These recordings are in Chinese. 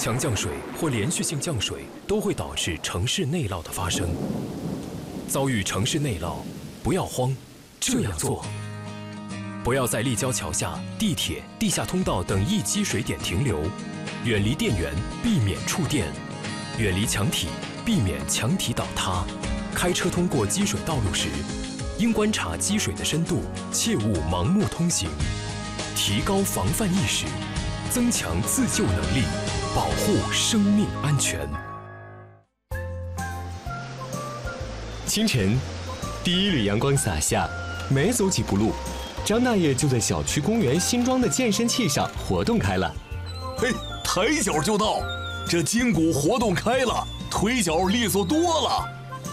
强降水或连续性降水都会导致城市内涝的发生。遭遇城市内涝，不要慌，这样做：不要在立交桥下、地铁、地下通道等易积水点停留，远离电源，避免触电；远离墙体，避免墙体倒塌。开车通过积水道路时，应观察积水的深度，切勿盲目通行。提高防范意识，增强自救能力，保护生命安全。 清晨，第一缕阳光洒下，没走几步路，张大爷就在小区公园新装的健身器上活动开了。 嘿，抬脚就到，这筋骨活动开了，腿脚利索多了。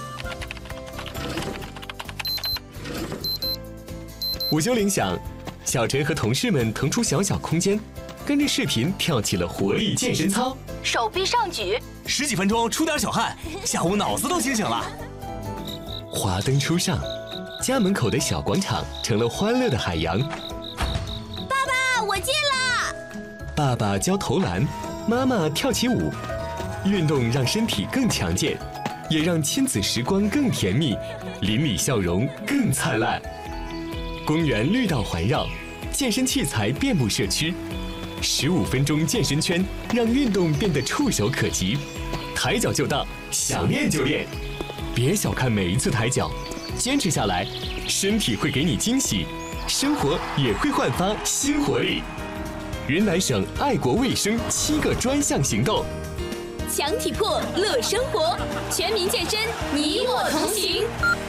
午休铃响，小陈和同事们腾出小空间，跟着视频跳起了活力健身操。 手臂上举 ，10几分钟出点小汗，下午脑子都清醒了。 华灯初上，家门口的小广场成了欢乐的海洋。 爸爸，我进了。 爸爸教投篮，妈妈跳起舞。运动让身体更强健，也让亲子时光更甜蜜，邻里笑容更灿烂。公园绿道环绕，健身器材遍布社区。15分钟健身圈，让运动变得触手可及。抬脚就到，想练就练。别小看每一次抬脚，坚持下来，身体会给你惊喜，生活也会焕发新活力。云南省爱国卫生7个专项行动， 强体魄乐生活，全民健身，你我同行。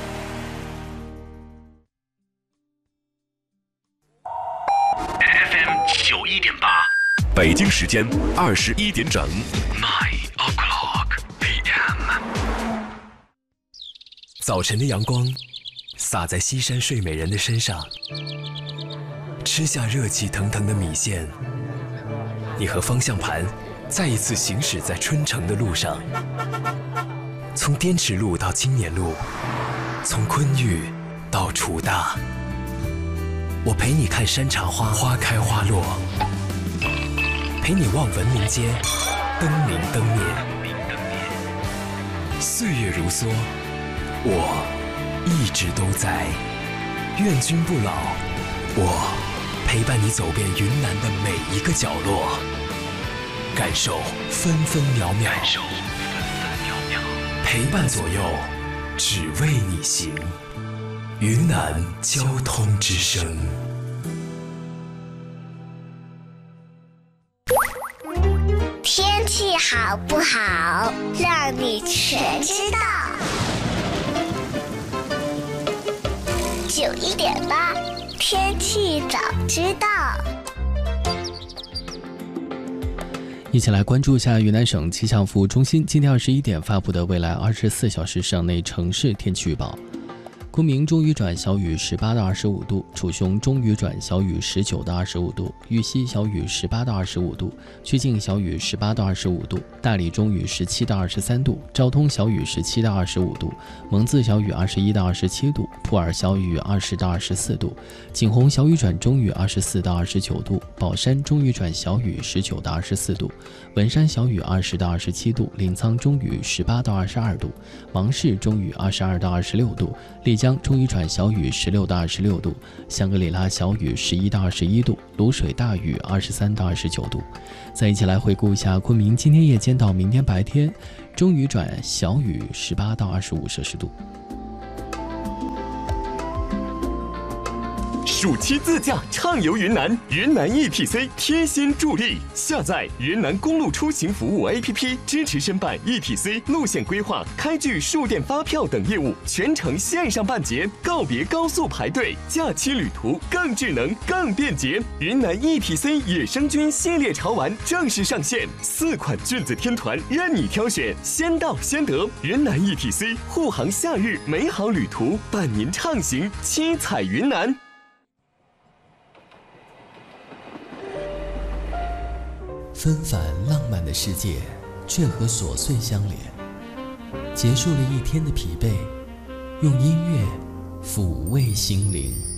FM91.8，北京时间21点整，9 o'clock PM。 早晨的阳光洒在西山睡美人的身上，吃下热气腾腾的米线，你和方向盘再一次行驶在春城的路上。从滇池路到青年路，从昆玉到楚大，我陪你看山茶花花开花落，陪你望文明街灯明灯灭。岁月如梭，我一直都在，愿君不老。我陪伴你走遍云南的每一个角落，感受分分秒秒，陪伴左右，只为你行。云南交通之声。 天气好不好，让你全知道。91.8，天气早知道。 一起来关注一下云南省气象服务中心今天21点发布的未来24小时省内城市天气预报。昆明中雨转小雨18到25度，楚雄中雨转小雨19到25度，玉溪小雨18到25度，曲靖小雨18到25度，大理中雨17到23度，昭通小雨17到25度，蒙自小雨21到27度，普洱小雨20到24度，景洪小雨转中雨24到29度，宝山中雨转小雨19到24度，文山小雨20到27度，临沧中雨18到22度，芒市中雨22到26度，丽江中雨转小雨16到26度，香格里拉小雨11到21度，卤水大雨23到29度。再一起来回顾一下昆明今天夜间到明天白天，中雨转小雨18到25摄氏度。 暑期自驾畅游云南，云南 ETC 贴心助力。下载云南公路出行服务 APP， 支持申办 ETC 路线规划、开具数电发票等业务，全程线上办结，告别高速排队，假期旅途更智能、更便捷。云南 ETC 野生菌系列潮玩正式上线，4款菌子天团任你挑选，先到先得。云南 ETC 护航夏日美好旅途，伴您畅行七彩云南。 纷繁浪漫的世界，却和琐碎相连。结束了一天的疲惫，用音乐抚慰心灵。